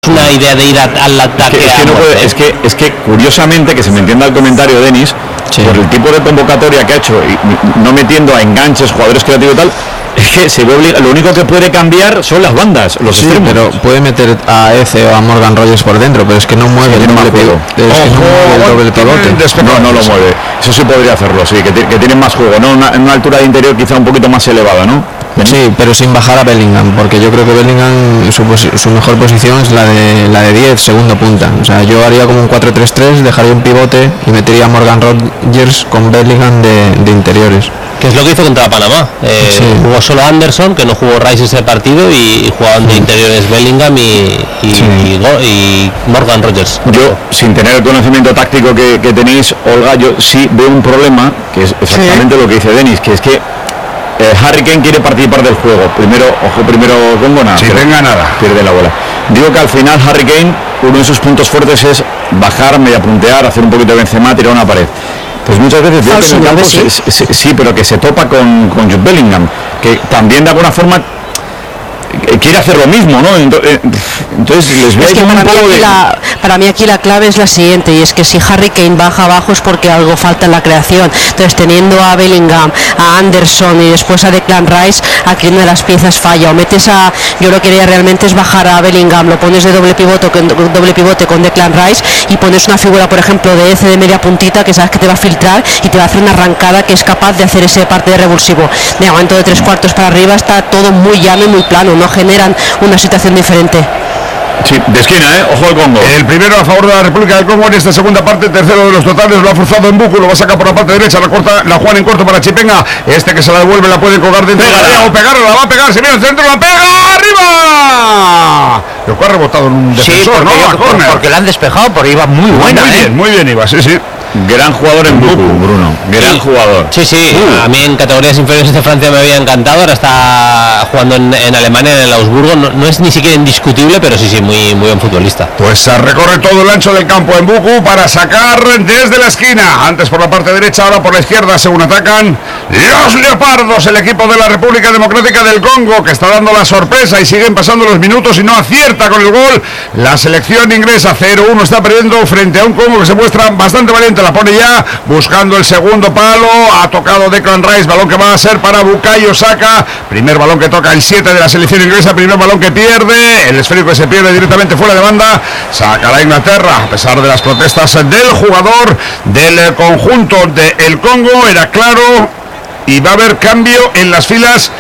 una idea de ir al ataque. Es que curiosamente, que se me entienda el comentario, Denis, por el tipo de convocatoria que ha hecho, y no metiendo a enganches, jugadores creativos y tal, es que se ve obligado. Lo único que puede cambiar son las bandas, los extremos. Pero puede meter a Eze o a Morgan Rogers por dentro, pero es que no mueve el doble pivote. No lo mueve. Eso sí podría hacerlo, sí, que tiene más juego, ¿no? En una altura de interior quizá un poquito más elevada, ¿no? Sí, pero sin bajar a Bellingham, porque yo creo que Bellingham su mejor posición es la de 10, segundo punta. O sea, yo haría como un 4-3-3, dejaría un pivote y metería a Morgan Rogers con Bellingham de interiores. Que es lo que hizo contra Panamá. Jugó solo Anderson, que no jugó Rice ese partido, y jugaban de interiores Bellingham y Morgan Rogers. Yo, sin tener el conocimiento táctico que tenéis, Olga, yo sí veo un problema, que es exactamente lo que dice Denis, que es que Harry Kane quiere participar del juego. Primero Congo nada. Si venga nada. Pierde la bola. Digo que al final Harry Kane, uno de sus puntos fuertes es bajar, media puntear, hacer un poquito de Benzema, tirar una pared. Pues muchas veces veo que en el campo sí, pero que se topa con Jude Bellingham, que también de alguna forma quiere hacer lo mismo, ¿no? Entonces les veo como un poco para mí aquí la clave es la siguiente, y es que si Harry Kane baja abajo es porque algo falta en la creación. Entonces, teniendo a Bellingham, a Anderson y después a Declan Rice, aquí una de las piezas falla. O metes yo lo que haría realmente es bajar a Bellingham, lo pones de doble pivote con Declan Rice, y pones una figura, por ejemplo, de Eze de media puntita, que sabes que te va a filtrar y te va a hacer una arrancada que es capaz de hacer ese parte de revulsivo. De momento de 3/4 para arriba está todo muy llano y muy plano, no generan una situación diferente. Sí, de esquina, ojo al Congo. El primero a favor de la República del Congo en esta segunda parte, tercero de los totales, lo ha forzado en Buku, lo va a sacar por la parte derecha, la juega en corto para Chipenga, que se la devuelve, la puede colgar dentro de la área o pegarla, la va a pegar, se viene al centro, la pega, arriba. Lo cual ha rebotado en un defensor, porque la han despejado, porque iba muy buena. Muy bien iba, sí. Gran jugador en Buku, Bruno. Gran jugador. Sí. A mí en categorías inferiores de Francia me había encantado. Ahora está jugando en Alemania, en el Augsburgo. No es ni siquiera indiscutible, pero sí, muy buen futbolista. Pues recorre todo el ancho del campo en Buku para sacar desde la esquina. Antes por la parte derecha, ahora por la izquierda, según atacan los leopardos, el equipo de la República Democrática del Congo, que está dando la sorpresa y siguen pasando los minutos y no acierta con el gol. La selección inglesa 0-1 está perdiendo frente a un Congo que se muestra bastante valiente. La pone ya buscando el segundo palo, ha tocado Declan Rice, balón que va a ser para Bukayo Saka, primer balón que toca el 7 de la selección inglesa, primer balón que pierde, el esférico que se pierde directamente fuera de banda, saca la Inglaterra, a pesar de las protestas del jugador del conjunto del Congo, era claro, y va a haber cambio en las filas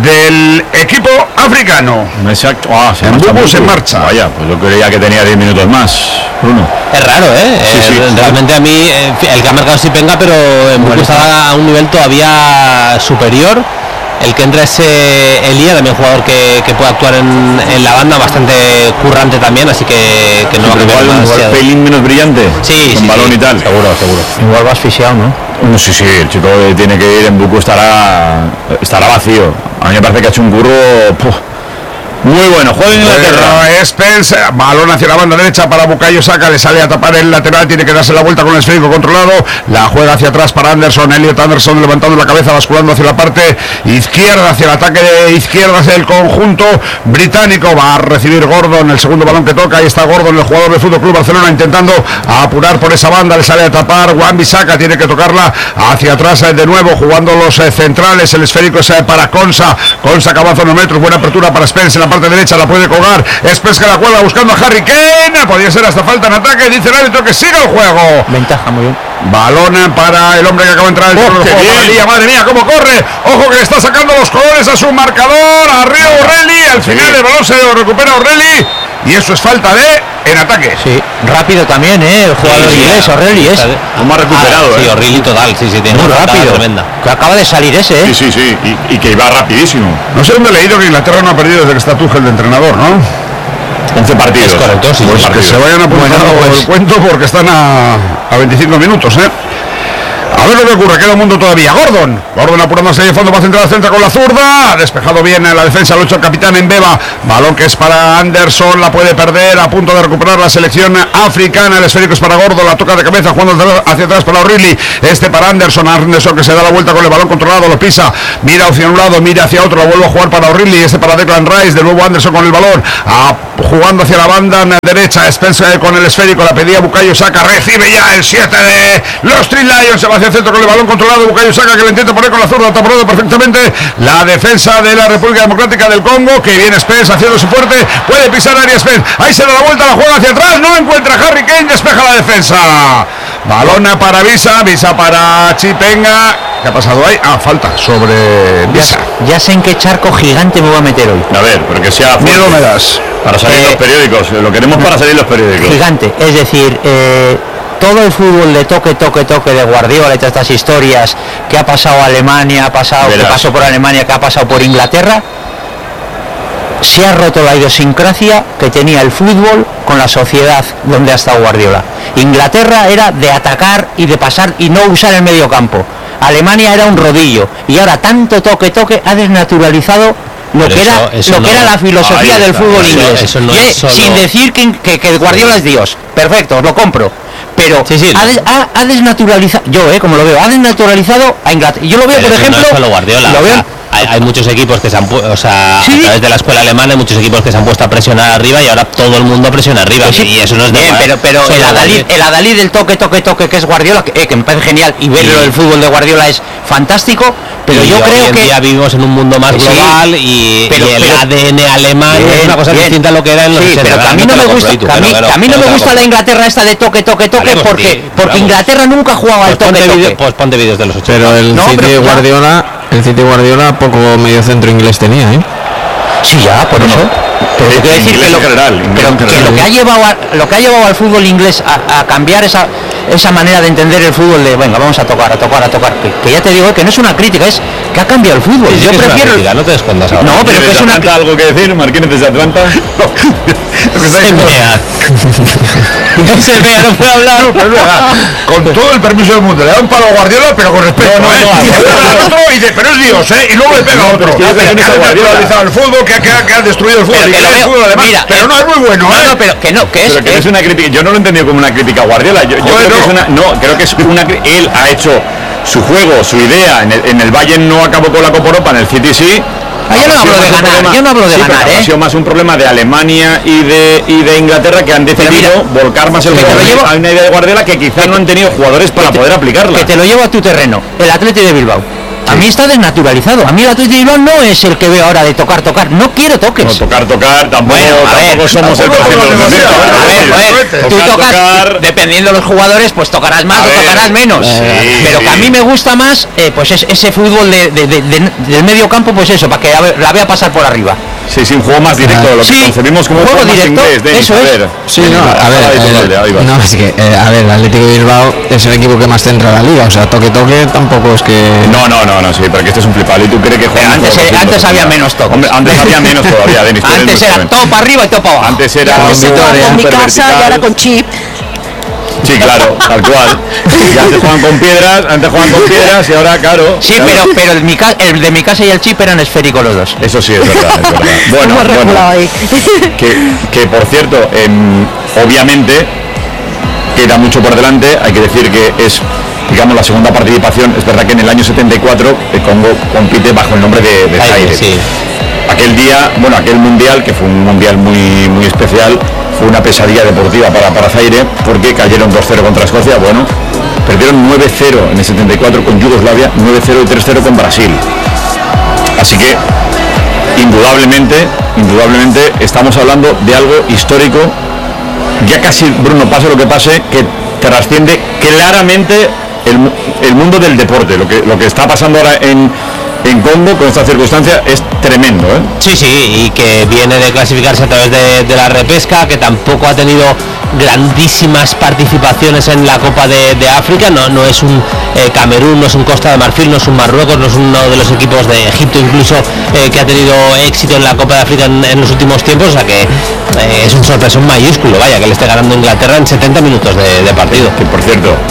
del equipo africano. Exacto. Se marcha. Vaya, pues yo creía que tenía 10 minutos más, Bruno. Es raro, Sí, realmente a mí el que ha marcado sí venga, pero en Buku estaba a un nivel todavía superior. El que entra es Elia, también jugador que puede actuar en la banda, bastante currante también, así que no va a cambiar demasiado. Un pelín menos brillante, con balón y tal. Seguro. Igual va asfixiado, ¿no? Sí, el chico tiene que ir en Buku, estará vacío. A mí me parece que ha hecho un curro muy bueno. Juega en Inglaterra. Spencer, balón hacia la banda derecha para Bukayo Saka, le sale a tapar el lateral, tiene que darse la vuelta con el esférico controlado, la juega hacia atrás para Anderson, Elliot Anderson levantando la cabeza, basculando hacia la parte izquierda, hacia el ataque de izquierda hacia el conjunto británico, va a recibir Gordon, el segundo balón que toca, ahí está Gordon, el jugador del FC Barcelona, intentando apurar por esa banda, le sale a tapar Wan-Bissaka, tiene que tocarla hacia atrás de nuevo, jugando los centrales, el esférico es para Konsa que avanza unos metros, buena apertura para Spencer, parte derecha la puede colgar, Spencer que la cuelga buscando a Harry Kane, podría ser hasta falta en ataque, dice el árbitro que siga el juego. Ventaja, muy bien. Balón para el hombre que acaba de entrar en el juego. Madre mía, cómo corre, ojo que le está sacando los colores a su marcador, arriba O'Reilly, al final el balón se lo recupera O'Reilly y eso es falta en ataque. Sí, rápido también, el jugador inglés, O'Reilly es. Como ha recuperado, Sí, O'Reilly total, sí, tiene muy rápido, tremenda. Que acaba de salir ese, Sí, y que iba rapidísimo. No sé dónde he leído que Inglaterra no ha perdido desde que está Tuchel de entrenador, ¿no? 11 partidos. Es correcto, pues que se vayan apuntando el cuento porque están a 25 minutos, A ver lo que ocurre, queda un mundo todavía. Gordon apurándose de fondo, va a centrar al centro con la zurda. Ha despejado bien en la defensa, lo ha hecho el capitán Mbeba. Balón que es para Anderson, la puede perder. A punto de recuperar la selección africana. El esférico es para Gordon, la toca de cabeza, jugando hacia atrás para O'Reilly. Para Anderson que se da la vuelta con el balón controlado, lo pisa. Mira hacia un lado, mira hacia otro, lo vuelve a jugar para O'Reilly. Para Declan Rice, de nuevo Anderson con el balón. Jugando hacia la banda derecha. Spencer con el esférico, la pedía Bukayo Saka. Recibe ya el 7 de los Three Lions. Se va hacia el centro con el balón controlado. Bukayo Saka que le intenta poner con la zurda, taponado perfectamente la defensa de la República Democrática del Congo, que viene Spence haciéndose fuerte, puede pisar área Spence, ahí se da la vuelta, la juega hacia atrás, no encuentra Harry Kane, despeja la defensa. Balona para Visa para Chipenga. ¿Qué ha pasado ahí? Falta sobre Visa. Ya sé en qué charco gigante me voy a meter hoy. A ver, pero que sea miedo me das. Para salir los periódicos, lo queremos para salir los periódicos. Gigante, es decir, todo el fútbol de toque de Guardiola y todas estas historias que ha pasado Alemania, que pasó por Alemania, que ha pasado por Inglaterra, se ha roto la idiosincrasia que tenía el fútbol con la sociedad donde ha estado Guardiola. Inglaterra era de atacar y de pasar y no usar el medio campo. Alemania era un rodillo y ahora tanto toque ha desnaturalizado lo que era la filosofía del fútbol inglés. Sin decir que Guardiola es Dios. Perfecto, lo compro. Pero ha desnaturalizado, como lo veo, ha desnaturalizado a Inglaterra. Yo lo veo, por ejemplo, no es solo Guardiola, hay muchos equipos que se han puesto, a través de la escuela alemana hay muchos equipos que se han puesto a presionar arriba y ahora todo el mundo presiona arriba, y eso no es bien, pero el adalid del toque que es Guardiola, que me parece genial, y verlo el fútbol de Guardiola es fantástico, pero yo creo que ya vivimos en un mundo más global y el ADN alemán es una cosa distinta a lo que era en los 60. Pero a mí no me gusta la Inglaterra esta de toque porque Inglaterra nunca jugaba al toque. Pues ponte vídeos de los 80. Pero el City Guardiola poco medio centro inglés tenía, ¿eh? Sí, ya, por eso. Pero quiero decir que lo que ha llevado al fútbol inglés a cambiar esa manera de entender el fútbol de venga, vamos a tocar, que ya te digo que no es una crítica, es que ha cambiado el fútbol. Yo prefiero crítica, no te escondas ahora. No, pero que es una algo que decir, Marquínez desde Atlanta. Se vea, no puede hablar. Con todo el permiso del mundo, le dan palo a Guardiola, pero con respeto. Y dice, pero es Dios, y luego le pega a otro. Que ha desnaturalizado el fútbol, que ha destruido el fútbol. Pero no es muy bueno, que es una crítica. Yo no lo he entendido como una crítica a Guardiola. Yo creo que es una él ha hecho su juego, su idea en el Bayern no acabó con la Copa Europa, en el City sí. Yo no hablo de ganar, Ha sido más un problema de Alemania y de Inglaterra, que han decidido volcar más el juego a una idea de Guardiola que quizás no han tenido jugadores para poder aplicarla. Que te lo llevo a tu terreno, el Athletic de Bilbao. A mí está desnaturalizado. A mí el Athletic de Bilbao no es el que veo ahora de tocar. No quiero toques. No, tocar, tampoco somos el tú tocas, dependiendo de los jugadores, pues tocarás más o tocarás menos. Pero que a mí me gusta más, pues es ese fútbol del medio campo, pues eso, para que la vea pasar por arriba. Sí, un juego más directo, lo que concebimos como un juego directo, eso es. El Atlético de Bilbao es el equipo que más centra la liga, o sea, toque tampoco es que... No, sí, porque este es un flipado y tú crees que juega. Antes había menos toques. Hombre, antes había menos todavía, Denis. Antes era todo para arriba y todo para abajo. Antes era con mi casa y ahora con chip. Sí, claro, tal cual. Ya antes juegan con piedras y ahora, claro. Sí, claro. pero el de mi casa y el chip eran esféricos los dos. Eso sí, es verdad. Bueno, que por cierto, obviamente queda mucho por delante. Hay que decir que es, digamos, la segunda participación. Es verdad que en el año 74 el Congo compite bajo el nombre de Zaire. Sí. Aquel día, aquel mundial, que fue un mundial muy, muy especial, fue una pesadilla deportiva para Zaire, porque cayeron 2-0 contra Escocia, perdieron 9-0 en el 74 con Yugoslavia, 9-0 y 3-0 con Brasil. Así que, indudablemente, estamos hablando de algo histórico, ya casi, Bruno, pase lo que pase, que trasciende claramente el mundo del deporte. Lo que está pasando ahora en Congo con esta circunstancia es tremendo, ¿eh? Sí, y que viene de clasificarse a través de la repesca, que tampoco ha tenido grandísimas participaciones en la Copa de África, no es un Camerún, no es un Costa de Marfil, no es un Marruecos, no es uno de los equipos de Egipto incluso que ha tenido éxito en la Copa de África en los últimos tiempos, o sea que es un sorpresón mayúsculo, vaya, que le esté ganando Inglaterra en 70 minutos de partido. Que por cierto,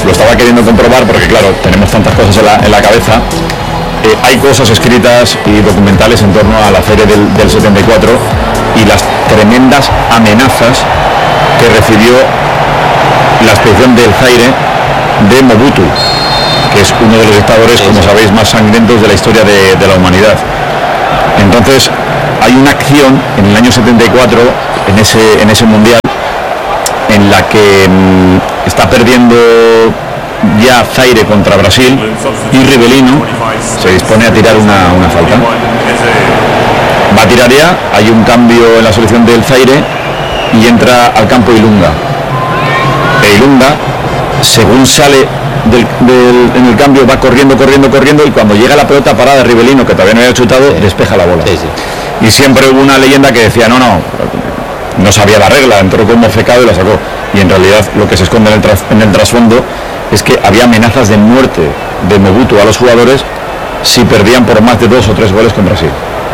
lo estaba queriendo comprobar porque claro, tenemos tantas cosas en la cabeza. Hay cosas escritas y documentales en torno a la Zaire del 74 y las tremendas amenazas que recibió la expedición del Zaire de Mobutu, que es uno de los dictadores, como sabéis, más sangrientos de la historia de la humanidad. Entonces hay una acción en el año 74 en ese mundial en la que está perdiendo ya Zaire contra Brasil y Rivellino se dispone a tirar una falta. Va a tirar ya, hay un cambio en la selección del Zaire y entra al campo Ilunga. Ilunga, según sale en el cambio, va corriendo y cuando llega la pelota parada de Rivellino, que todavía no había chutado, despeja la bola. Y siempre hubo una leyenda que decía, no sabía la regla, entró como fecado y la sacó. Y en realidad lo que se esconde en el trasfondo es que había amenazas de muerte de Mobutu a los jugadores si perdían por más de 2 o 3 goles con Brasil.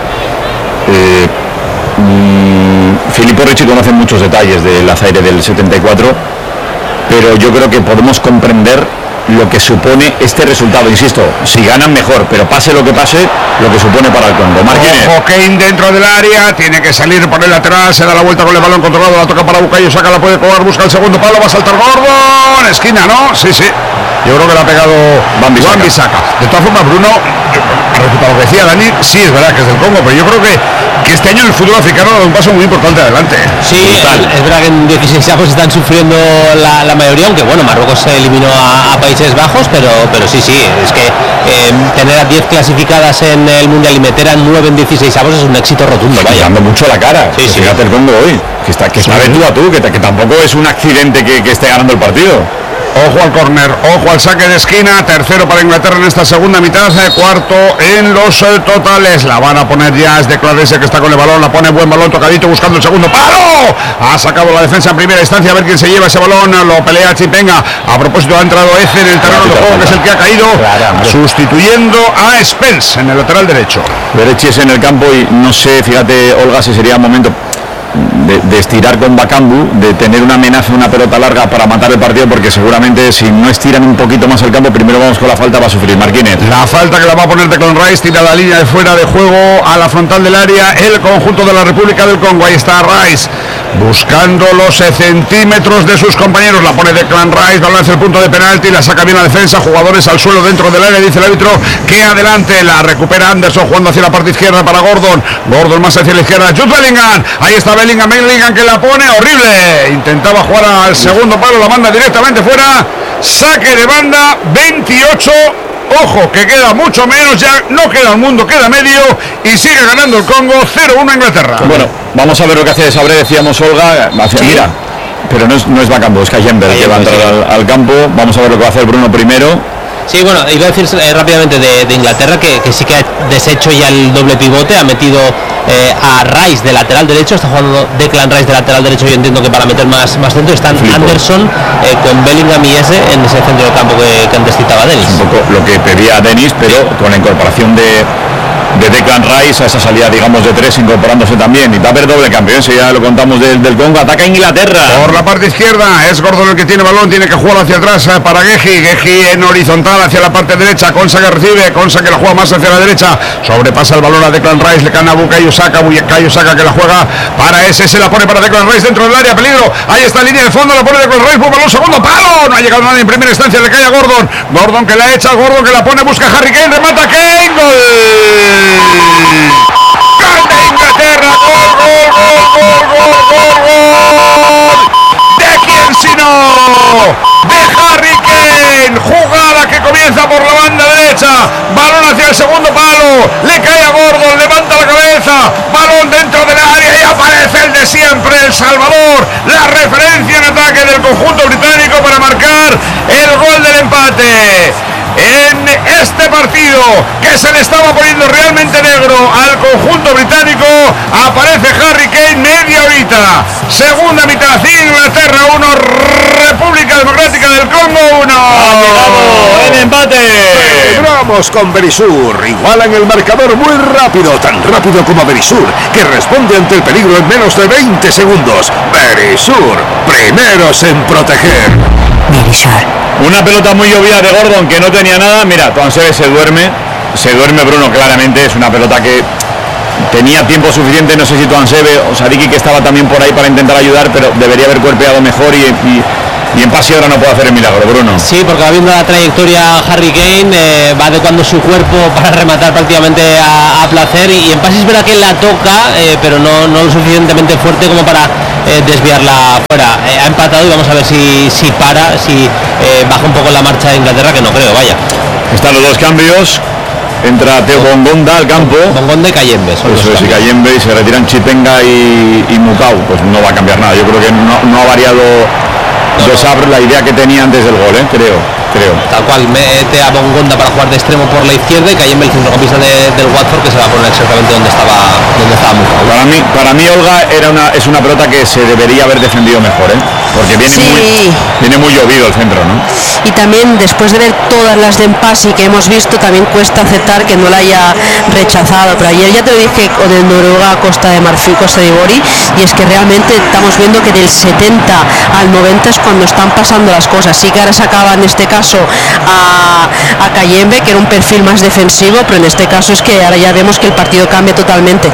Filippo Ricci conoce muchos detalles de la Zaire del 74, pero yo creo que podemos comprender lo que supone este resultado. Insisto, si ganan mejor, pero pase lo que pase, lo que supone para el Congo. Ojo, Kane dentro del área, tiene que salir por el lateral, se da la vuelta con el balón controlado, la toca para Bukayo Saka, la puede cobrar, busca el segundo palo, va a saltar Gordon, esquina, ¿no? Sí, yo creo que le ha pegado Wan-Bissaka. De todas formas, Bruno, respecto a lo que decía Dani, sí es verdad que es del Congo, pero yo creo que este año el fútbol africano ha dado un paso muy importante adelante. Sí, es verdad que en 16 avos están sufriendo la mayoría, aunque bueno, Marruecos se eliminó a Países Bajos, pero sí, es que tener a 10 clasificadas en el Mundial y meter a 9 en 16 avos es un éxito rotundo, vaya. Dando mucho la cara, sí. Fíjate el Congo hoy, que está de tú a tú, que tampoco es un accidente que esté ganando el partido. Ojo al córner, ojo al saque de esquina, tercero para Inglaterra en esta segunda mitad, cuarto en los totales. La van a poner ya, es de Clarence que está con el balón, la pone buen balón tocadito buscando el segundo palo. Ha sacado la defensa en primera instancia, a ver quién se lleva ese balón, lo pelea Chipenga. A propósito ha entrado Eze en el terreno de juego, que es el que ha caído, sustituyendo a Spence en el lateral derecho. Derechi es en el campo y no sé, fíjate Olga, si sería momento de estirar con Bakambu, de tener una amenaza, una pelota larga para matar el partido, porque seguramente si no estiran un poquito más el campo, primero vamos con la falta, va a sufrir Marquínez. La falta que la va a poner Declan Rice, tira la línea de fuera de juego a la frontal del área, el conjunto de la República del Congo. Ahí está Rice, buscando los centímetros de sus compañeros, la pone Declan Rice, balón hacia el punto de penalti, la saca bien la defensa, jugadores al suelo dentro del área, dice el árbitro que adelante, la recupera Anderson jugando hacia la parte izquierda para Gordon más hacia la izquierda, Jude Bellingham, ahí está Bellingham que la pone horrible, intentaba jugar al segundo palo, la manda directamente fuera, saque de banda, 28, ojo que queda mucho menos, ya no queda el mundo, queda medio y sigue ganando el Congo, 0-1 Inglaterra. Bueno, vamos a ver lo que hace Sabré, decíamos Olga, mira, pero no es Bakambu, es Kayember que va a entrar al campo, vamos a ver lo que va a hacer Bruno primero. Sí, bueno, iba a decir rápidamente de Inglaterra que sí que ha deshecho ya el doble pivote, ha metido a Rice de lateral derecho, está jugando Declan Rice de lateral derecho, yo entiendo que para meter más centro, están Anderson con Bellingham y ese en ese centro del campo que antes citaba Denis. Un poco lo que pedía Denis, pero con la incorporación de Declan Rice a esa salida, digamos, de 3, incorporándose también, y va a haber doble cambio, eso ya lo contamos del Congo. Ataca Inglaterra por la parte izquierda, es Gordon el que tiene balón, tiene que jugar hacia atrás para Geji en horizontal hacia la parte derecha, Konsa que recibe, Konsa que la juega más hacia la derecha, sobrepasa el balón a Declan Rice, le gana a Bukayo Saka que la juega para ese, se la pone para Declan Rice dentro del área, peligro, ahí está línea de fondo, la pone Declan Rice, por balón, segundo palo, no ha llegado nadie en primera instancia, le cae a Gordon que la echa, Gordon que la pone, busca a Harry Kane, remata Kane, gol de Inglaterra, gol de quién sino de Harry Kane, jugada que comienza por la banda derecha, balón hacia el segundo palo, le cae a Gordon, levanta la cabeza, balón dentro del área y aparece el de siempre, El Salvador, la referencia en ataque del conjunto británico para marcar el gol del empate. En este partido que se le estaba poniendo realmente negro al conjunto británico, aparece Harry Kane media horita. Segunda mitad, Inglaterra 1, República Democrática del Congo 1. Ha llegado el empate. Vamos con Verisur, igualan el marcador muy rápido, tan rápido como Verisur, que responde ante el peligro en menos de 20 segundos. Verisur, primeros en proteger. Berisur. Una pelota muy obvia de Gordon que no tenía nada. Mira, Tuanzebe se duerme Bruno, claramente. Es una pelota que tenía tiempo suficiente, no sé si Tuanzebe o Sadiki, que estaba también por ahí para intentar ayudar, pero debería haber cuerpeado mejor y en pase ahora no puede hacer el milagro, Bruno. Sí, porque va viendo la trayectoria Harry Kane, va adecuando su cuerpo para rematar prácticamente a placer, y en pase es verdad que la toca, pero no lo suficientemente fuerte como para desviarla fuera. Ha empatado y vamos a ver si para, si baja un poco la marcha de Inglaterra, que no creo, vaya. Están los dos cambios. Entra Teo Bongonda al campo. Bongonda y Cayembe. Eso es, y Cayembe, y se retiran Chipenga y Mukau. Pues no va a cambiar nada. Yo creo que no ha variado de Sabre la idea que tenía antes del gol, creo. Tal cual, mete a Bongonda para jugar de extremo por la izquierda y Cayembe, el centrocampista del Watford, que se va a poner exactamente donde estaba Mukau. Para mí Olga es una pelota que se debería haber defendido mejor, porque viene muy llovido el centro, ¿no? Y también, después de ver todas las de Empasi que hemos visto, también cuesta aceptar que no la haya rechazado. Pero ayer ya te lo dije con el Noruega Costa de Marfil, Costa de Ivori, y es que realmente estamos viendo que del 70 al 90 es cuando están pasando las cosas. Sí que ahora sacaba en este caso a Cayembe, que era un perfil más defensivo, pero en este caso es que ahora ya vemos que el partido cambia totalmente.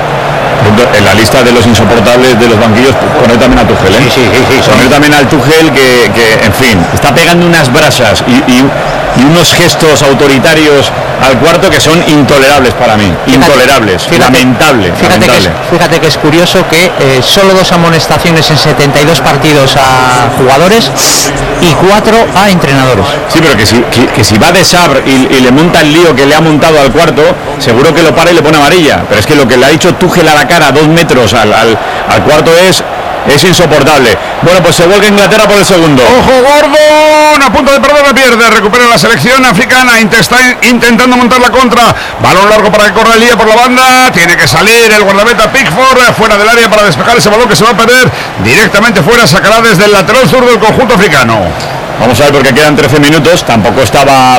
En la lista de los insoportables de los banquillos, poner también a Tuchel, Sí. Poner también al Tuchel que en fin, está pegando unas brasas y unos gestos autoritarios al cuarto que son intolerables para mí. Lamentable. Fíjate que es curioso que solo 2 amonestaciones en 72 partidos a jugadores y 4 a entrenadores. Sí, pero que si va de Sabre y le monta el lío que le ha montado al cuarto, seguro que lo para y le pone amarilla. Pero es que lo que le ha dicho Tuchel a la cara a 2 metros al cuarto es insoportable. Bueno, pues se vuelve Inglaterra por el segundo. ¡Ojo, Gordon! A punto de perder, la pierde. Recupera la selección africana. Está intentando montar la contra. Balón largo para que corra Elía por la banda. Tiene que salir el guardameta Pickford fuera del área para despejar ese balón que se va a perder directamente fuera. Sacará desde el lateral sur del conjunto africano. Vamos a ver, porque quedan 13 minutos. Tampoco estaba,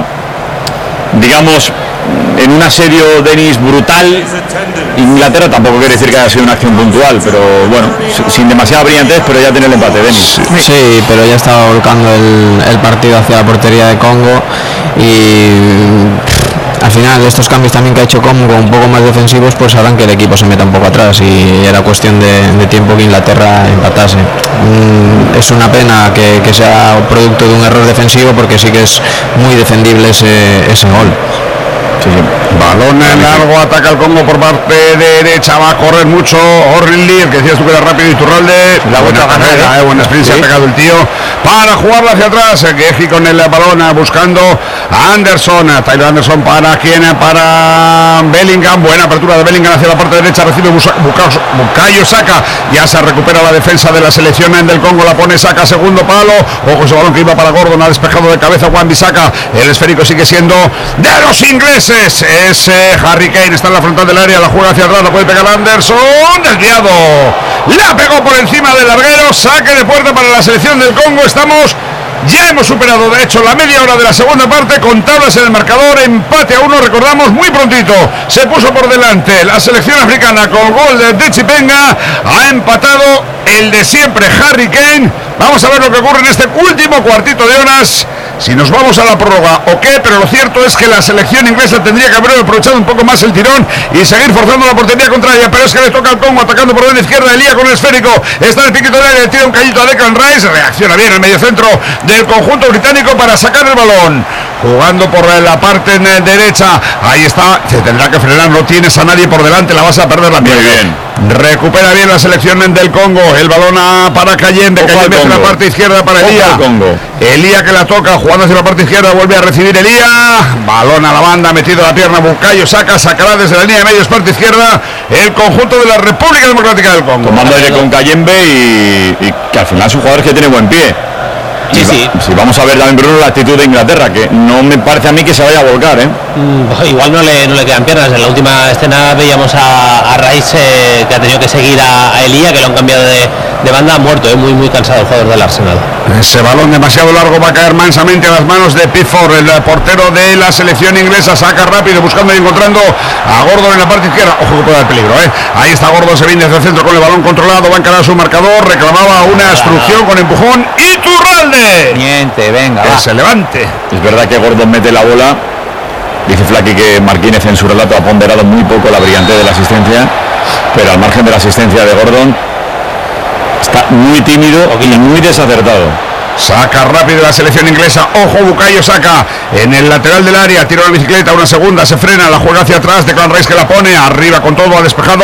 digamos, en un asedio Denis brutal. Inglaterra tampoco quiere decir que haya sido una acción puntual, pero bueno, sin demasiada brillantez, pero ya tiene el empate, Denis. Sí, pero ya estaba volcando el partido hacia la portería de Congo, y al final estos cambios también que ha hecho Congo un poco más defensivos, pues harán que el equipo se meta un poco atrás, y era cuestión de tiempo que Inglaterra empatase. Es una pena que sea producto de un error defensivo, porque sí que es muy defendible ese gol. Sí. Balón en largo, ataca el Congo por parte derecha, va a correr mucho Orrinli, el que decías tú que era rápido, Iturralde, la vuelta a ganar, buena experiencia, ha pegado el tío para jugarla hacia atrás, Geji con el balón buscando a Anderson, Tyler Anderson para Bellingham, buena apertura de Bellingham hacia la parte derecha, recibe Bukayo Saka, ya se recupera la defensa de la selección del Congo, la pone Saka, segundo palo, ojo ese balón que iba para Gordon, ha despejado de cabeza Wan-Bissaka, el esférico sigue siendo de los ingleses. Es Harry Kane, está en la frontal del área, la juega hacia atrás, la puede pegar Anderson, desviado, la pegó por encima del larguero, saque de puerta para la selección del Congo. Ya hemos superado de hecho la media hora de la segunda parte, con tablas en el marcador, empate a 1, recordamos, muy prontito se puso por delante la selección africana con gol de Chipenga, ha empatado el de siempre Harry Kane. Vamos a ver lo que ocurre en este último cuartito de horas, si nos vamos a la prórroga o qué, pero lo cierto es que la selección inglesa tendría que haber aprovechado un poco más el tirón y seguir forzando la portería contraria, pero es que le toca al Congo atacando por la izquierda, Elía con el esférico, está en el piquito de área, le tira un callito a Declan Rice, reacciona bien el mediocentro del conjunto británico para sacar el balón, jugando por la parte derecha, ahí está, se tendrá que frenar, no tienes a nadie por delante, la vas a perder la piel. Recupera bien la selección del Congo, el balón para Cayembe, Cayembe hacia la parte izquierda para Elía, Elía que la toca, jugando hacia la parte izquierda, vuelve a recibir Elía, balón a la banda, metido la pierna, Bukayo sacará desde la línea de medios, parte izquierda, el conjunto de la República Democrática del Congo. Tomando aire con Cayembe y que al final es un jugador que tiene buen pie. Sí. Si vamos a ver también, Bruno, la actitud de Inglaterra, que no me parece a mí que se vaya a volcar, igual no le quedan piernas. En la última escena veíamos a Rice, que ha tenido que seguir a Elía, que lo han cambiado de banda, muerto, muy cansado el jugador del Arsenal. Ese balón demasiado largo va a caer mansamente a las manos de Pickford, el portero de la selección inglesa, saca rápido buscando y encontrando a Gordon en la parte izquierda, ojo que puede dar peligro, ahí está Gordon, se viene desde el centro con el balón controlado, va a encarar su marcador, reclamaba una obstrucción con empujón, Iturralde levante. Niente, venga, Que va. se levante. Es verdad que Gordon mete la bola. Dice Flaky que Marquínez en su relato ha ponderado muy poco la brillantez de la asistencia, pero al margen de la asistencia de Gordon está muy tímido y muy desacertado. Saca rápido la selección inglesa. Ojo, Bukayo Saka en el lateral del área. Tira la bicicleta, una segunda, se frena, la juega hacia atrás. Declan Rice que la pone arriba con todo. Ha despejado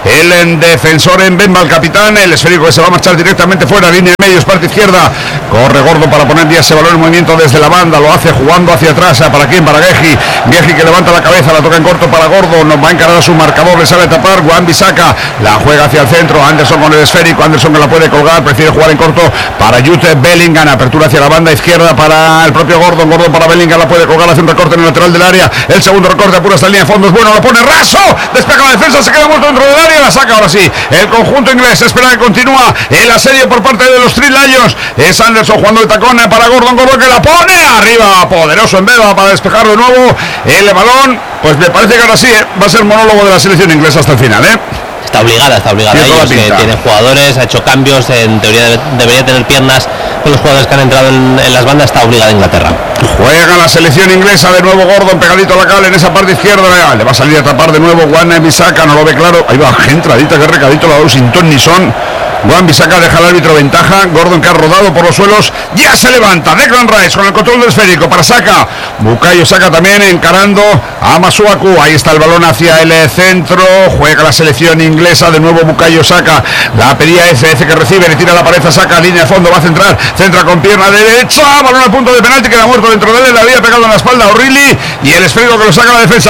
el defensor en Bemba, el capitán. El esférico que se va a marchar directamente fuera. Línea de medios, parte izquierda. Corre Gordon para poner ya ese balón en movimiento desde la banda. Lo hace jugando hacia atrás. ¿Para quién? Para Geji. Geji que levanta la cabeza, la toca en corto para Gordon. Nos va a encarar a su marcador. Le sale a tapar. Wan-Bissaka la juega hacia el centro. Anderson con el esférico. Anderson que la puede colgar. Prefiere jugar en corto para Jude Bellingham. Apertura hacia la banda izquierda para el propio Gordon. Gordon para Bellingham, la puede colgar, hace un recorte en el lateral del área. El segundo recorte apura esta línea de fondo, es bueno, lo pone raso, despeja la defensa, se queda muerto dentro del área, la saca ahora sí. El conjunto inglés espera que continúa el asedio por parte de los Three Lions. Es Anderson jugando de tacón para Gordon. Gordon que la pone arriba, poderoso en Beba para despejar de nuevo el balón. Pues me parece que ahora sí va a ser monólogo de la selección inglesa hasta el final. Está obligada ellos, que tiene jugadores, ha hecho cambios, en teoría debería tener piernas con los jugadores que han entrado en las bandas, está obligada Inglaterra. Juega la selección inglesa de nuevo. Gordon pegadito a la cal en esa parte izquierda, le va a salir a tapar de nuevo Wan-Bissaka, no lo ve claro, ahí va, entradita, que recadito, la ha dado sin ton ni son. Wan-Bissaka deja al árbitro ventaja. Gordon que ha rodado por los suelos, ya se levanta. Declan Rice con el control del esférico para Saka. Bukayo Saka también encarando a Masuaku. Ahí está el balón hacia el centro. Juega la selección inglesa de nuevo. Bukayo Saka la pedía F que recibe, le tira la pared a Saka, línea de fondo, va a centrar, centra con pierna derecha, balón al punto de penalti, queda muerto dentro de él, le había pegado en la espalda a O'Reilly y el esférico que lo saca la defensa.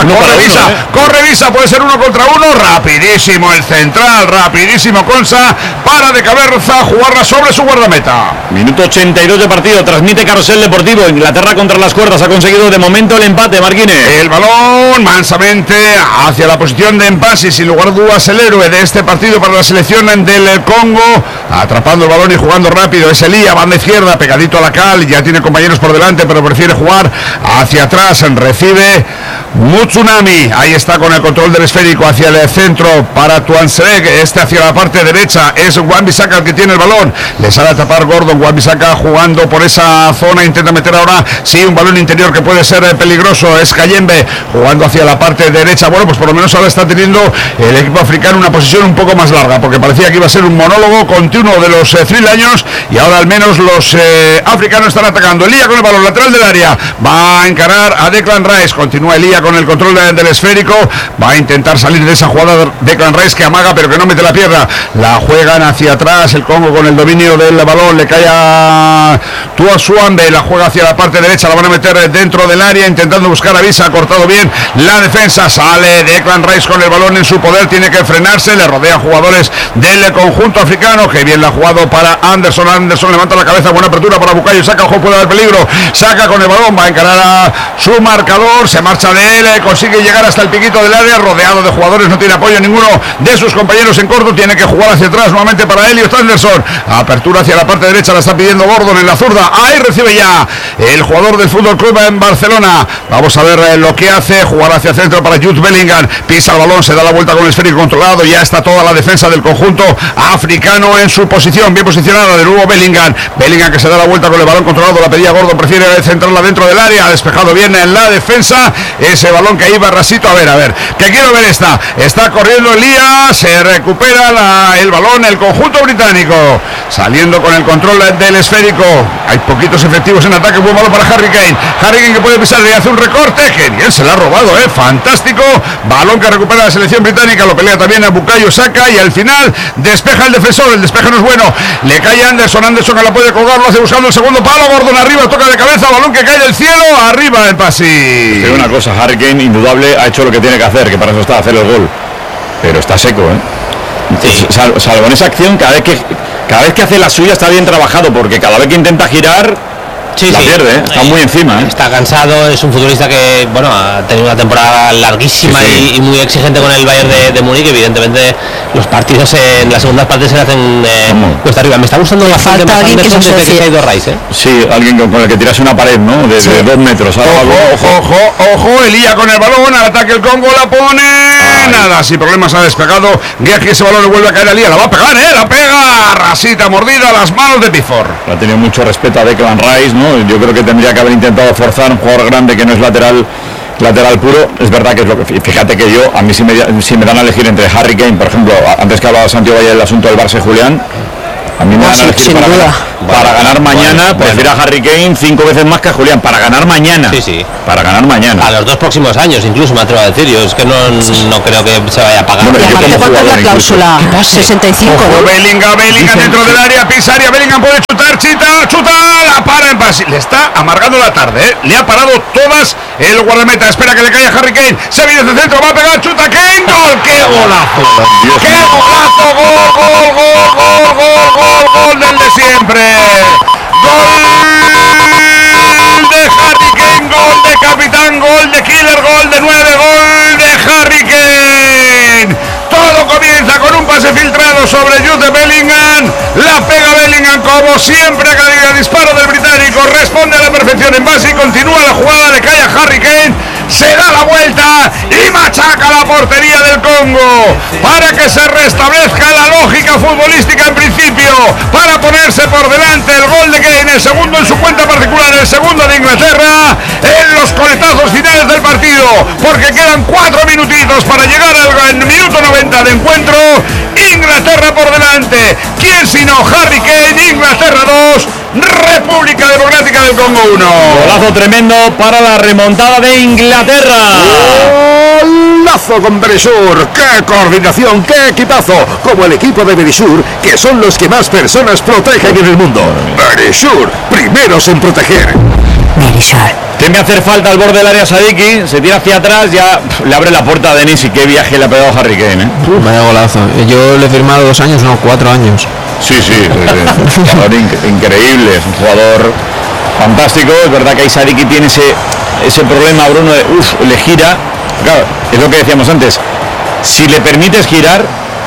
Corre Visa, puede ser 1 contra 1, rapidísimo el central, rapidísimo Consa para de cabeza jugarla sobre su guardameta. Minuto 82 de partido, transmite Carrusel Deportivo. Inglaterra contra las cuerdas, ha conseguido de momento el empate, Marquínez. El balón mansamente hacia la posición de empate, sin lugar a dudas el héroe de este partido para la selección del Congo, atrapando el balón y jugando rápido. Es Elía, banda izquierda, pegadito a la cal, ya tiene compañeros por delante, pero prefiere jugar hacia atrás. Recibe Mutsunami, ahí está con el control del esférico hacia el centro para Tuansereg, este hacia la parte derecha, es Wan-Bissaka el que tiene el balón, le sale a tapar Gordon. Wan-Bissaka jugando por esa zona, intenta meter ahora sí un balón interior que puede ser peligroso, es Kayembe jugando hacia la parte derecha. Bueno, pues por lo menos ahora está teniendo el equipo africano una posición un poco más larga, porque parecía que iba a ser un monólogo continuo de los Three Lions, y ahora al menos los africanos están atacando. Elía con el balón lateral del área, va a encarar a Declan Rice, continúa Elía con el control del esférico, va a intentar salir de esa jugada Declan Rice, que amaga pero que no mete la pierna, la juegan hacia atrás el Congo con el dominio del balón, le cae a Tua Suambe, la juega hacia la parte derecha, la van a meter dentro del área intentando buscar a Visa, ha cortado bien la defensa, sale Declan Rice con el balón en su poder, tiene que frenarse, le rodean jugadores del conjunto africano, que bien la ha jugado para Anderson. Anderson levanta la cabeza, buena apertura para Bukayo Saka, ojo, puede haber peligro, Saka con el balón, va a encarar a su marcador, se marcha de él, consigue llegar hasta el piquito del área, rodeado de jugadores, no tiene apoyo ninguno de sus compañeros en corto, tiene que jugar hacia atrás nuevamente para Elliot Anderson, apertura hacia la parte derecha, la está pidiendo Gordon en la zurda, ahí recibe ya el jugador del Fútbol Club en Barcelona. Vamos a ver lo que hace, jugar hacia el centro para Jude Bellingham, pisa el balón, se da la vuelta con el esférico controlado, ya está toda la defensa del conjunto africano en su posición, bien posicionada, de nuevo Bellingham que se da la vuelta con el balón controlado, la pedía Gordon, prefiere centrarla dentro del área, ha despejado bien en la defensa, ese balón que iba rasito, a ver, que quiero ver está corriendo Elías, se recupera el balón, el conjunto británico, saliendo con el control del esférico, hay poquitos efectivos en ataque, buen balón para Harry Kane que puede pisar y hace un recorte, que bien se la ha robado, fantástico, balón que recupera la selección británica, lo pelea también a Bukayo Saka y al final despeja el defensor, el despeje no es bueno, le cae Anderson que la puede colgar, lo hace buscando el segundo palo, Gordon arriba, toca de cabeza, balón que cae del cielo, arriba el pase. Pero una cosa, Harry Kane indudable ha hecho lo que tiene que hacer, que para eso está, hacer el gol, pero está seco, sí. Salvo en esa acción, cada vez que hace la suya está bien trabajado, porque cada vez que intenta girar la pierde, está muy encima. Está cansado, es un futbolista que, bueno, ha tenido una temporada larguísima y muy exigente con el Bayern de Múnich. Evidentemente los partidos en las segundas partes se le hacen cuesta arriba. Me está gustando la falta de Anderson desde que se ha ido Rice, ¿eh? Sí, alguien con el que tirase una pared, ¿no? De 2 metros. Ojo, Elía con el balón, al ataque el Congo, la pone. Nada, sin problemas ha despegado. Guiaji, ese balón le vuelve a caer a Elía, la va a pegar, la pega. Rasita mordida a las manos de Pifor. Ha tenido mucho respeto a Declan Rice, ¿no? Yo creo que tendría que haber intentado forzar un jugador grande que no es lateral puro. Es verdad que es lo que, fíjate que a mí si me dan a elegir entre Harry Kane, por ejemplo, antes que hablaba Santiago Valle del asunto del Barça y Julián, a mí me van a elegir para ganar mañana, prefiero a Harry Kane 5 veces más que a Julián, para ganar mañana. Sí. Para ganar mañana. A los 2 próximos años, incluso me atrevo a decir. Yo es que no creo que se vaya a pagar. Bueno, ¿cuánto es la cláusula? 65. Ojo, Bellingham dentro del área, Pisaria, Bellingham puede chutar, chuta, la para en Brasil. Le está amargando la tarde, ¿eh? Le ha parado todas el guardameta. Espera que le caiga Harry Kane. Se viene desde centro, va a pegar, chuta, Kane, gol. ¡Qué golazo! ¡Qué golazo! Gol del de siempre. Gol de Harry Kane, gol de capitán, gol de killer, gol de 9, gol de Harry Kane. Todo comienza con un pase filtrado sobre Jude Bellingham. La pega Bellingham como siempre, el disparo del británico responde a la perfección en base y continúa la jugada, le cae a Harry Kane, se da la vuelta y machaca la portería del Congo para que se restablezca la lógica futbolística en principio, para ponerse por delante el gol de Kane, el segundo en su cuenta particular, el segundo de Inglaterra en los coletazos finales del partido, porque quedan 4 minutitos para llegar al minuto 90 de encuentro. Inglaterra por delante, ¿quién sino Harry Kane? Inglaterra 2, República Democrática del Congo 1. Golazo tremendo para la remontada de Inglaterra. Golazo con Berisur, qué coordinación, qué equipazo, como el equipo de Berisur, que son los que más personas protegen en el mundo. Berisur, primeros en proteger. Teme hacer falta al borde del área Sadiki, se tira hacia atrás, ya le abre la puerta a Denis y qué viaje le ha pegado a Harry Kane, ¿eh? Vaya golazo. Yo le he firmado 2 años, no, 4 años. Sí. Un jugador increíble, es un jugador fantástico. Es verdad que ahí Sadiki tiene ese problema, Bruno, de le gira. Claro, es lo que decíamos antes. Si le permites girar,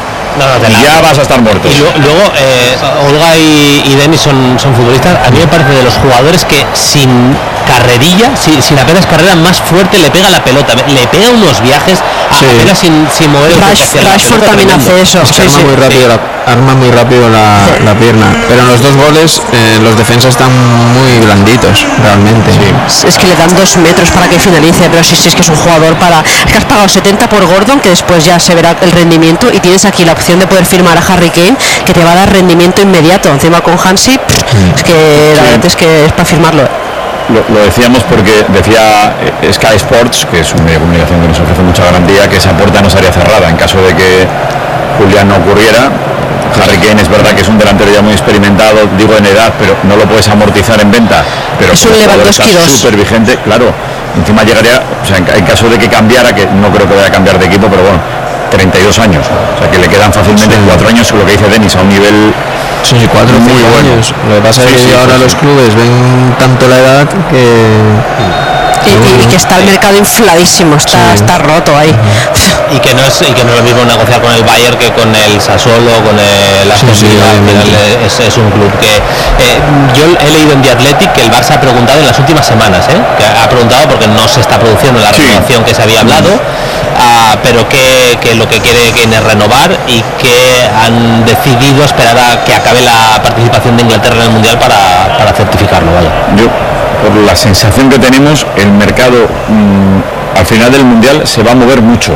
ya vas a estar muerto. Y luego Olga y Denis son futbolistas. A mí me parece de los jugadores que sin carrerilla, sin apenas carrera, más fuerte le pega la pelota, le pega unos viajes apenas sin mover el Rashford también hace eso. Es que arma muy rápido la pierna, pero en los 2 goles los defensas están muy blanditos realmente. Es que le dan 2 metros para que finalice, pero sí es que es un jugador es que has pagado 70 por Gordon, que después ya se verá el rendimiento, y tienes aquí la opción de poder firmar a Harry Kane, que te va a dar rendimiento inmediato. Encima con Hansi, es que la verdad es que es para firmarlo. Lo decíamos porque decía Sky Sports, que es un medio de comunicación que nos ofrece mucha garantía, que esa puerta no sería cerrada en caso de que Julián no ocurriera. Harry Kane es verdad que es un delantero ya muy experimentado, digo en edad, pero no lo puedes amortizar en venta, pero es un Lewandowski 2, súper vigente, claro. Encima llegaría, o sea, en caso de que cambiara, que no creo que vaya a cambiar de equipo, pero bueno, 32 años, o sea que le quedan fácilmente 4 años, lo que dice Denis, a un nivel 4 o 5 años. Lo que pasa es que ahora los clubes ven tanto la edad que y que está el mercado infladísimo, está roto ahí. Y que no es lo mismo negociar con el Bayern que con el Sassuolo, con el Aston Villa. Es un club que yo he leído en The Athletic que el Barça ha preguntado en las últimas semanas, que ha preguntado porque no se está produciendo la renovación que se había hablado, pero que lo que quiere es renovar, y que han decidido esperar a que acabe la participación de Inglaterra en el Mundial para certificarlo. Por la sensación que tenemos, el mercado al final del Mundial se va a mover mucho.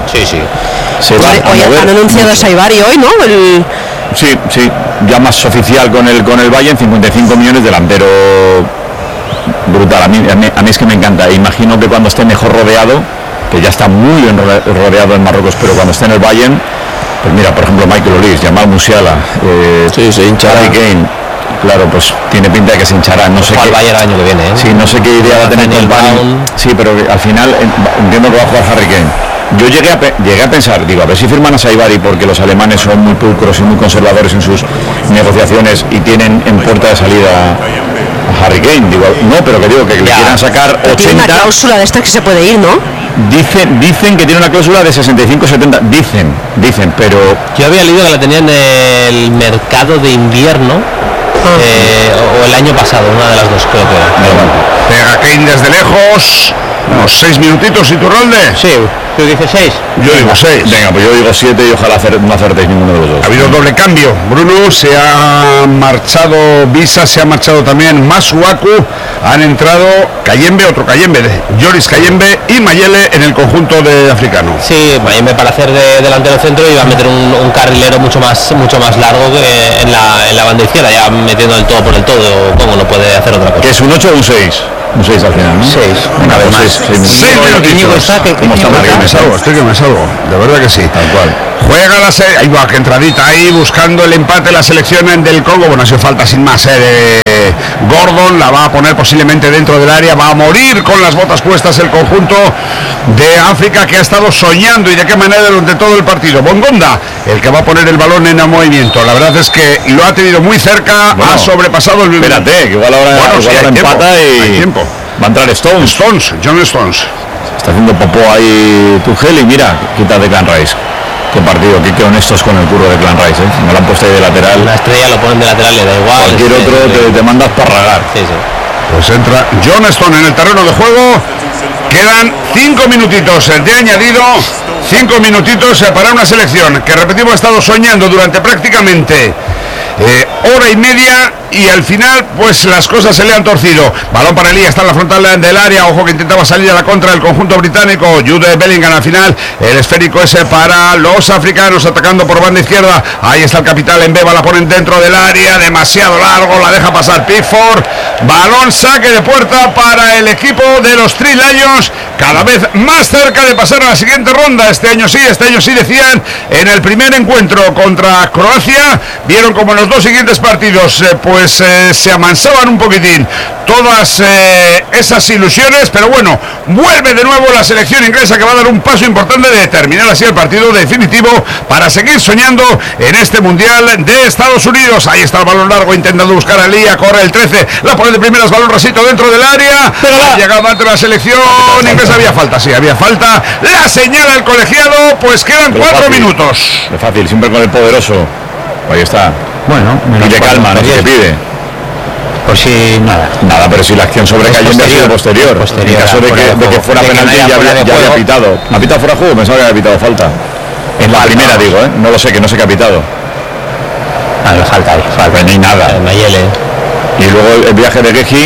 Han anunciado a Saibari hoy, ¿no? Sí, ya más oficial con el Bayern, 55 millones, delantero brutal. A mí es que me encanta. Imagino que cuando esté mejor rodeado, que ya está muy bien rodeado en Marruecos, pero cuando esté en el Bayern, pues mira, por ejemplo, Michael Olise, Jamal Musiala, Harry Kane. Claro, pues tiene pinta de que se hinchará. No sé qué Bayern el año que viene. Sí, no sé qué idea va a tener con Bayern. Sí, pero al final entiendo que va a jugar Harry Kane. Yo llegué a pensar, digo, a ver si firman a Saibari, porque los alemanes son muy pulcros y muy conservadores en sus negociaciones y tienen en puerta de salida Harry Kane, digo, no, pero que digo que le quieran sacar 80. Tiene una cláusula de esta que se puede ir, ¿no? Dicen que tiene una cláusula de 65-70, dicen, pero yo había leído que la tenía en el mercado de invierno o el año pasado, una de las dos creo que era. Pega Kane desde lejos, unos 6 minutitos, Iturralde. Sí, ¿tú dices 6? Yo digo 6. Venga, pues yo digo 7 y ojalá no acertéis ninguno de los dos. Ha habido doble cambio. Bruno se ha marchado, Visa se ha marchado también, Masuaku, han entrado Kayembe, otro Kayembe, Joris Kayembe y Mayele en el conjunto de africano. Sí, Mayembe para hacer de delantero centro y va a meter un carrilero mucho más largo que en la banda izquierda, ya metiendo el todo por el todo, como no puede hacer otra cosa. ¿Que es un 8 o un 6? Un 6 al final, ¿no? 6. Una vez más. 6 minutitos. ¿Cómo está Estoy que me salgo, de verdad que sí. Tal cual. Juega ahí va, que entradita ahí, buscando el empate la selección del Congo. Bueno, ha sido falta sin más, de Gordon, la va a poner posiblemente dentro del área, va a morir con las botas puestas el conjunto de África, que ha estado soñando, y de qué manera durante todo el partido. Bongonda, el que va a poner el balón en el movimiento. La verdad es que lo ha tenido muy cerca, ha sobrepasado el... Espérate, que igual ahora, empata y... Hay tiempo. Va a entrar John Stones. Está haciendo popó ahí Tuchel y mira, quita de Clan Rice. Qué partido, qué honestos con el curro de Clan Rice, Me lo han puesto ahí de lateral. La estrella lo ponen de lateral, le da igual. Cualquier otro te mandas para ragar. Sí. Pues entra John Stone en el terreno de juego. Quedan 5 minutitos de añadido. 5 minutitos para una selección que, repetimos, ha estado soñando durante prácticamente hora y media, y al final pues las cosas se le han torcido. Balón para Elías, está en la frontal del área, ojo que intentaba salir a la contra del conjunto británico. Jude Bellingham al final, el esférico ese para los africanos, atacando por banda izquierda. Ahí está el capitán Mbemba, la ponen dentro del área, demasiado largo, la deja pasar Pickford. Balón, saque de puerta para el equipo de los Three Lions, cada vez más cerca de pasar a la siguiente ronda. Este año sí decían en el primer encuentro contra Croacia, vieron como en los dos siguientes partidos se amansaban un poquitín todas esas ilusiones, pero bueno, vuelve de nuevo la selección inglesa, que va a dar un paso importante de terminar así el partido definitivo para seguir soñando en este Mundial de Estados Unidos. Ahí está el balón largo, intentando buscar a Lía, corre el 13, la pone de primeras, balón rasito dentro del área, ha llegado ante la selección inglesa, había falta, la señala el colegiado, pues quedan 4 minutos. Es fácil, siempre con el poderoso. Ahí está. Bueno, pide calma, no se pide. Por si nada, pero si la acción sobre Kayembe ha sido posterior. En caso de que fuera penalti ya había pitado. ¿Ha pitado fuera de juego? Pensaba que había pitado falta. En la primera digo, no lo sé, que no se ha pitado. Falta. No hay nada. Y luego el viaje de Geji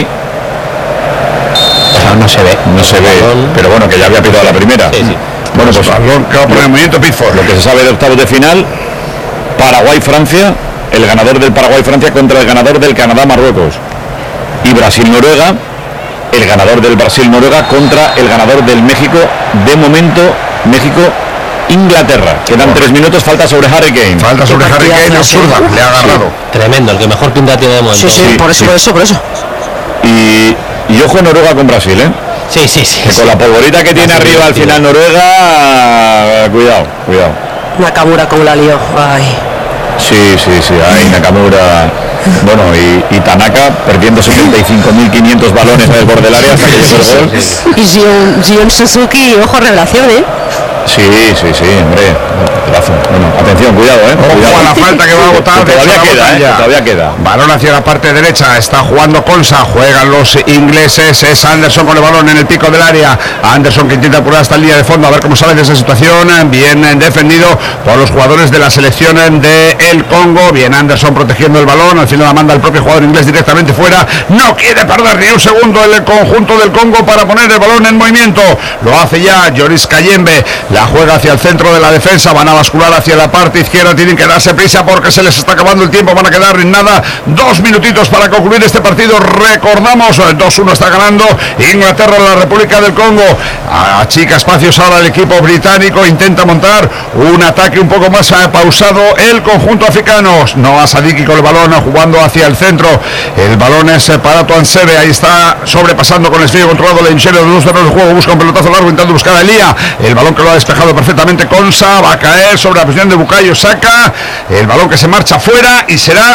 no se ve, pero bueno, que ya había pitado la primera. Sí. Bueno, pues balón que va a poner en movimiento Pickford. Lo que se sabe de octavos de final: Paraguay-Francia, el ganador del Paraguay-Francia contra el ganador del Canadá-Marruecos, y Brasil-Noruega, el ganador del Brasil-Noruega contra el ganador del México. De momento, México-Inglaterra. Quedan 3 minutos, falta sobre Harry Kane. Absurda, le ha agarrado. Tremendo, el que mejor pinta tiene de momento. Sí, por eso. Y ojo Noruega con Brasil, Sí. Que con la polvorita que tiene arriba al final Noruega, cuidado. Nakamura como la lió. Ay. Sí, ahí Nakamura. Bueno, y Tanaka perdiendo 75.500 balones en el borde del área hasta que llegó el gol. Y Gion Suzuki, ojo, revelación, Sí, hombre. Bueno, atención, cuidado, Ojo a la falta que va a botar. Todavía queda. Balón hacia la parte derecha, está jugando Konsa, juegan los ingleses, es Anderson con el balón en el pico del área. Anderson que intenta apurar hasta la línea de fondo, a ver cómo sale de esa situación. Bien defendido por los jugadores de la selección de el Congo. Bien Anderson protegiendo el balón, al final la manda el propio jugador inglés directamente fuera. No quiere perder ni un segundo el conjunto del Congo para poner el balón en movimiento. Lo hace ya Joris Kayembe, la juega hacia el centro de la defensa, van a bascular hacia la parte izquierda, tienen que darse prisa porque se les está acabando el tiempo, van a quedar en nada 2 minutitos para concluir este partido. Recordamos, 2-1 está ganando Inglaterra, la República del Congo. Achica espacios ahora el equipo británico, intenta montar un ataque un poco más pausado el conjunto africano. Noah Sadiki con el balón jugando hacia el centro, el balón es para Tuansebe, ahí está sobrepasando con el esférico controlado la inserio de los terrenos de juego, busca un pelotazo largo intentando buscar a Elía, el balón que lo ha despejado perfectamente Konsa, va a caer sobre la posición de Bukayo Saka, el balón que se marcha fuera y será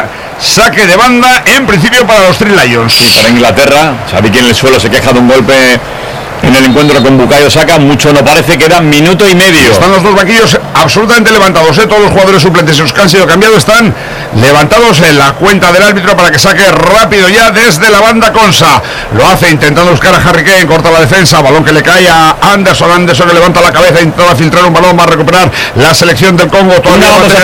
saque de banda, en principio para los Three Lions. Sí, para Inglaterra, sabe que en el suelo se queja de un golpe en el encuentro con Bukayo Saka, mucho no parece, quedan minuto y medio. Están los dos banquillos absolutamente levantados, todos los jugadores suplentes los que han sido cambiados están levantados en la cuenta del árbitro para que saque rápido ya desde la banda Consa. Lo hace intentando buscar a Harry Kane, corta la defensa, balón que le cae a Anderson que levanta la cabeza, intenta filtrar un balón, va a recuperar la selección del Congo. Una vamos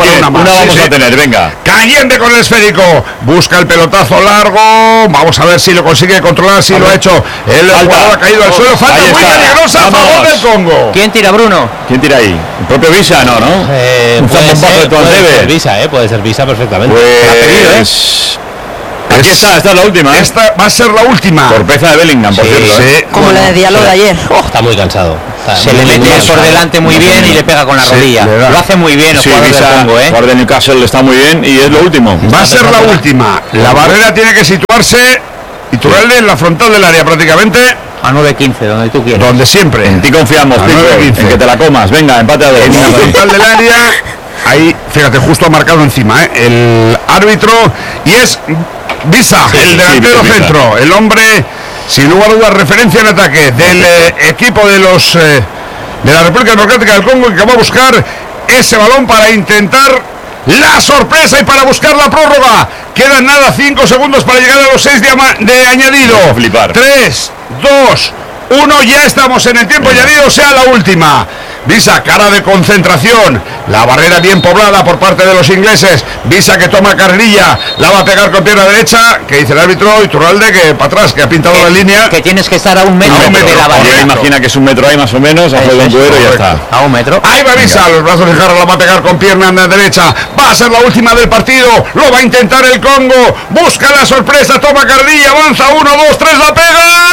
a tener, venga. Cayende con el esférico, busca el pelotazo largo, vamos a ver si lo consigue controlar, si lo ha hecho. El jugador ha caído al suelo, falta muy peligrosa a favor del Congo. ¿Quién tira, Bruno? ¿Quién tira ahí? ¿El propio Visa? No. Puede ser Visa, puede ser Visa perfectamente. Pues... Aquí está es la última. Esta va a ser la última. Torpeza de Bellingham, por cierto. Sí. Como la de Diallo de ayer. Está muy cansado. Se le mete por delante muy bien y le pega con la rodilla. Lo hace muy bien el jugador del Congo, El jugador de Newcastle está muy bien y es lo último. Va a ser la última. La barrera tiene que situarse y turarle en la frontal del área prácticamente. A 9-15, donde tú quieras. Donde siempre. En ti confiamos, en que te la comas. Venga, empate a 2. En la frontal del área. Ahí, fíjate, justo ha marcado encima el árbitro. Y es Visa, el delantero centro. El hombre, sin lugar a dudas, referencia en ataque del equipo de los de la República Democrática del Congo, que va a buscar ese balón para intentar la sorpresa y para buscar la prórroga. Quedan nada, 5 segundos para llegar a los 6 de añadido. 3, 2, 1, ya estamos en el tiempo añadido, sea la última. Visa, cara de concentración, la barrera bien poblada por parte de los ingleses. Visa que toma carrilla, la va a pegar con pierna derecha. Que dice el árbitro Iturralde que para atrás, que ha pintado la línea. Que tienes que estar a un metro de la barrera. Imagina que es un metro ahí más o menos, a un cuero y ya está. A un metro. Ahí va Visa, los brazos de Jarra, la va a pegar con pierna derecha. Va a ser la última del partido, lo va a intentar el Congo. Busca la sorpresa, toma carrilla, avanza 1, 2, 3, la pega,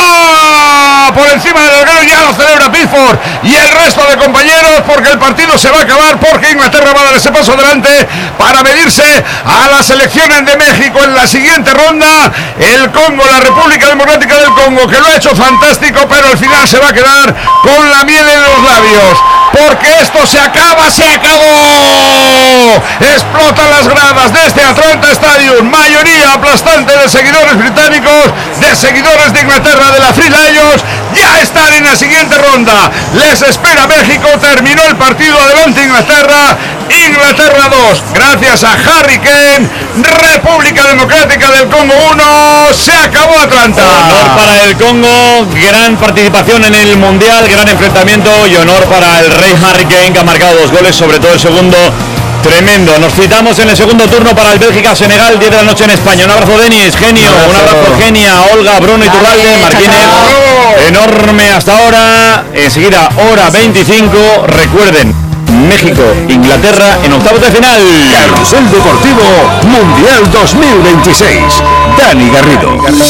arriba. Por encima del larguero, ya lo celebra Pickford y el resto de compañeros, porque el partido se va a acabar, porque Inglaterra va a dar ese paso adelante para medirse a las selecciones de México en la siguiente ronda. El Congo, la República Democrática del Congo, que lo ha hecho fantástico, pero al final se va a quedar con la miel en los labios, porque esto se acaba, se acabó. Explotan las gradas de este Atlanta Stadium, mayoría aplastante de seguidores británicos, de seguidores de Inglaterra, de la Three Lions. Ya están en la siguiente ronda, les espera México, terminó el partido, adelante Inglaterra, Inglaterra 2, gracias a Harry Kane, República Democrática del Congo 1, se acabó Atlanta. Honor para el Congo, gran participación en el Mundial, gran enfrentamiento y honor para el Rey Harry Kane, que ha marcado 2 goles, sobre todo el segundo. Tremendo, nos citamos en el segundo turno para el Bélgica-Senegal, 10 de la noche en España. Un abrazo, Denis, genio, un abrazo, Genia, Olga, Bruno, Iturralde, Martínez, enorme hasta ahora. Enseguida, hora 25, recuerden, México, Inglaterra en octavos de final. Carrusel Deportivo Mundial 2026. Dani Garrido.